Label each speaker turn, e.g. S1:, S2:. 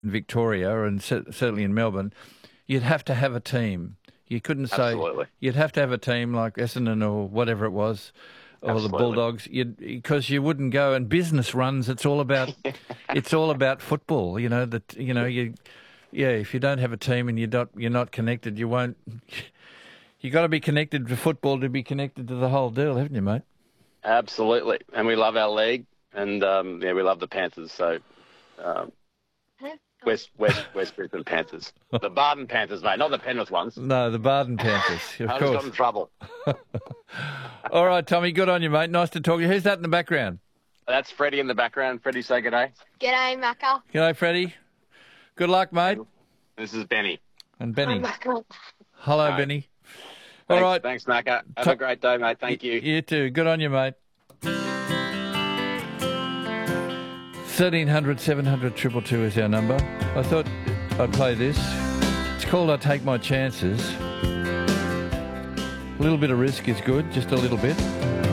S1: in Victoria and certainly in Melbourne, you'd have to have a team. You couldn't say
S2: Absolutely.
S1: you'd have to have a team like Essendon or whatever it was, or
S2: Absolutely.
S1: the Bulldogs. Because you wouldn't go. And business runs. It's all about football. You know that. You know you. Yeah, if you don't have a team and you're not connected, you won't. You got to be connected to football to be connected to the whole deal, haven't you, mate?
S2: Absolutely. And we love our league, and we love the Panthers. So, West Brisbane Panthers, the Barden Panthers, mate, not the Penrith ones.
S1: No, the Barden Panthers, of
S2: I
S1: course.
S2: just got in trouble.
S1: All right, Tommy, good on you, mate. Nice to talk to you. Who's that in the background?
S2: That's Freddie in the background. Freddie, say good day.
S3: G'day, Macca.
S1: G'day, Freddie. Good luck, mate.
S2: This is Benny.
S1: And Benny.
S3: Macca.
S1: Hello,
S2: Hi.
S1: Benny.
S2: Thanks,
S1: All right.
S2: Thanks, Macca. Have a great day, mate. Thank you.
S1: You too. Good on you, mate. 1300 700 222 is our number. I thought I'd play this. It's called I Take My Chances. A little bit of risk is good, just a little bit.